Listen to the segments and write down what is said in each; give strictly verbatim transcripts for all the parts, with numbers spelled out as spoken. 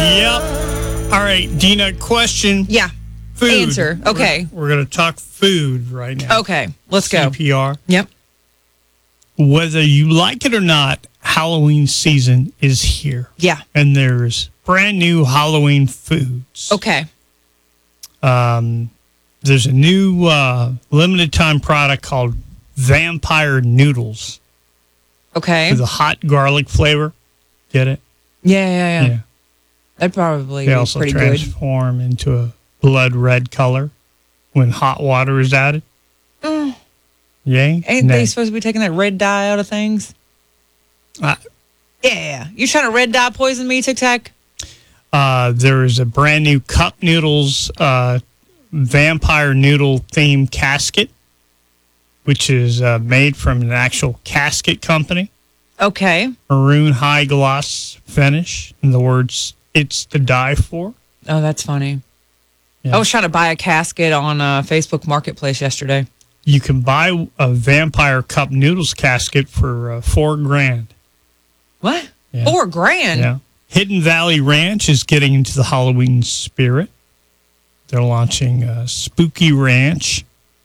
Yep. All right, Dina, question. Yeah. Food. Answer. Okay. We're, we're going to talk food right now. Okay. Let's go. C P R. Yep. Whether you like it or not, Halloween season is here. Yeah. And there's brand new Halloween foods. Okay. Um, there's a new uh, limited time product called Vampire Noodles Okay. with a hot garlic flavor. Get it? Yeah, yeah, yeah. Yeah. That'd probably They be also pretty good. transform into a blood red color when hot water is added. Mm. Yay? Ain't Nay. they supposed to be taking that red dye out of things? Uh, Yeah. You trying to red dye poison me, Tic Tac? Uh, there is a brand new Cup Noodles uh, vampire noodle themed casket, which is uh, made from an actual casket company. Okay. Maroon high gloss finish. In the words, it's to die for. Oh, that's funny. Yeah. I was trying to buy a casket on uh, Facebook Marketplace yesterday. You can buy a vampire cup noodles casket for uh, four grand. What? Yeah. Four grand? Yeah. Hidden Valley Ranch is getting into the Halloween spirit. They're launching uh, Spooky Ranch.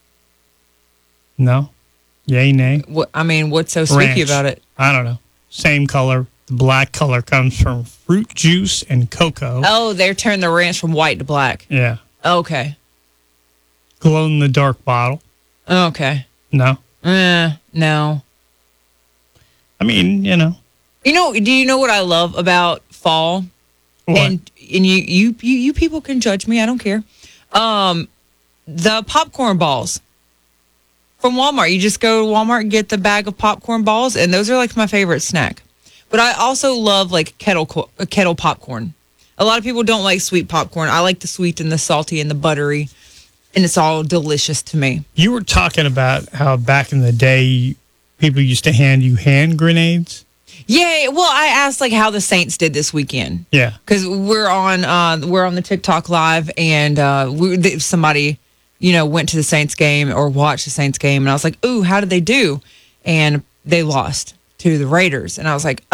No? Yay, nay? What, I mean, what's so spooky Ranch. about it? I don't know. Same color. The black color comes from fruit juice and cocoa. Oh, they're turning the ranch from white to black. Yeah. Okay. Glow in the dark bottle. Okay. No? Uh, no. I mean, you know. You know, do you know what I love about fall? What? And and you, you you you people can judge me, I don't care. Um the popcorn balls from Walmart. You just go to Walmart and get the bag of popcorn balls, and those are like my favorite snack. But I also love like kettle co- uh, kettle popcorn. A lot of people don't like sweet popcorn. I like the sweet and the salty and the buttery, and it's all delicious to me. You were talking about how back in the day, people used to hand you hand grenades. Yeah, well, I asked like how the Saints did this weekend. Yeah. Because we're on uh, we're on the TikTok live, and uh, we, th- somebody, you know, went to the Saints game or watched the Saints game, and I was like, "Ooh, how did they do?" And they lost to the Raiders, and I was like,